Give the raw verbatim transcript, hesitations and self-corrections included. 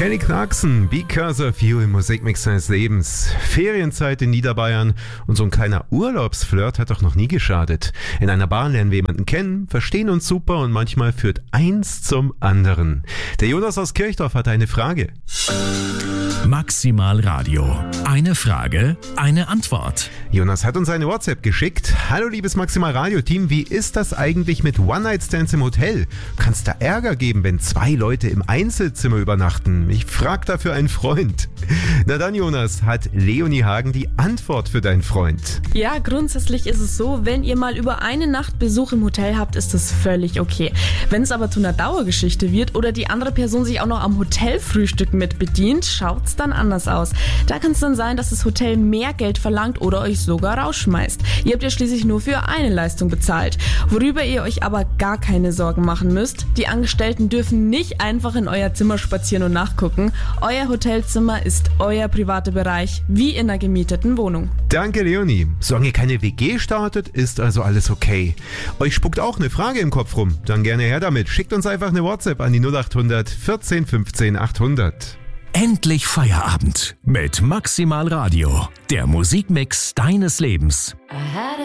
Kelly Clarkson, Because of You im Musikmix seines Lebens. Ferienzeit in Niederbayern und so ein kleiner Urlaubsflirt hat doch noch nie geschadet. In einer Bar lernen wir jemanden kennen, verstehen uns super und manchmal führt eins zum anderen. Der Jonas aus Kirchdorf hat eine Frage. Maximal Radio. Eine Frage, eine Antwort. Jonas hat uns eine WhatsApp geschickt. Hallo liebes Maximal Radio Team, wie ist das eigentlich mit One-Night-Stands im Hotel? Kann es da Ärger geben, wenn zwei Leute im Einzelzimmer übernachten? Ich frag dafür einen Freund. Na dann Jonas, hat Leonie Hagen die Antwort für deinen Freund. Ja, grundsätzlich ist es so, wenn ihr mal über eine Nacht Besuch im Hotel habt, ist das völlig okay. Wenn es aber zu einer Dauergeschichte wird oder die andere Person sich auch noch am Hotelfrühstück mit bedient, schaut's dann anders aus. Da kann es dann sein, dass das Hotel mehr Geld verlangt oder euch sogar rausschmeißt. Ihr habt ja schließlich nur für eine Leistung bezahlt. Worüber ihr euch aber gar keine Sorgen machen müsst, die Angestellten dürfen nicht einfach in euer Zimmer spazieren und nachgucken. Euer Hotelzimmer ist euer privater Bereich, wie in einer gemieteten Wohnung. Danke Leonie. Solange ihr keine W G startet, ist also alles okay. Euch spuckt auch eine Frage im Kopf rum? Dann gerne her damit. Schickt uns einfach eine WhatsApp an die null acht hundert vierzehn fünfzehn achthundert. Endlich Feierabend mit Maximal Radio, der Musikmix deines Lebens.